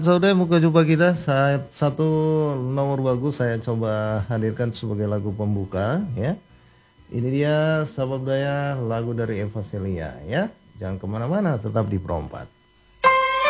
Saudara, muka jumpa kita saat satu nomor bagus saya coba hadirkan sebagai lagu pembuka ya. Ini dia sahabat budaya, lagu dari Eva Celia ya. Jangan kemana-mana, tetap di Perompat.